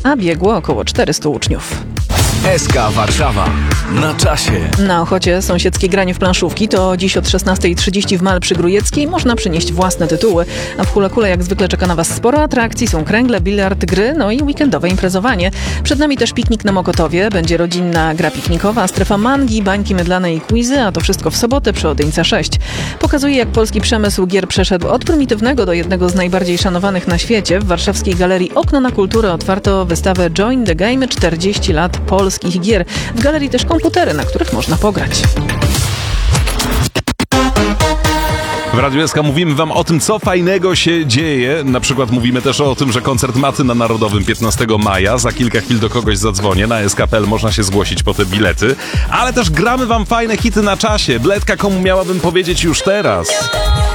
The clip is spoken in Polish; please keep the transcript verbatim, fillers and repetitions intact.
a biegło około czterystu uczniów. S K Warszawa. Na czasie. Na Ochocie sąsiedzkie granie w planszówki to dziś od szesnasta trzydzieści w Mal przy Grójeckiej. Można przynieść własne tytuły. A w Hula Kule jak zwykle czeka na Was sporo atrakcji. Są kręgle, bilard, gry, no i weekendowe imprezowanie. Przed nami też piknik na Mokotowie. Będzie rodzinna gra piknikowa, strefa mangi, bańki mydlane i quizy, a to wszystko w sobotę przy Odyńca sześć. Pokazuje, jak polski przemysł gier przeszedł od prymitywnego do jednego z najbardziej szanowanych na świecie. W warszawskiej galerii Okno na Kulturę otwarto wystawę Join the Game czterdzieści lat polskich gier. W galerii też komputery, na których można pograć. W Radiu S K mówimy wam o tym, co fajnego się dzieje. Na przykład mówimy też o tym, że koncert Maty na Narodowym piętnastego maja. Za kilka chwil do kogoś zadzwonię. Na S K kropka P L można się zgłosić po te bilety. Ale też gramy wam fajne hity na czasie. Bledka komu miałabym powiedzieć już teraz.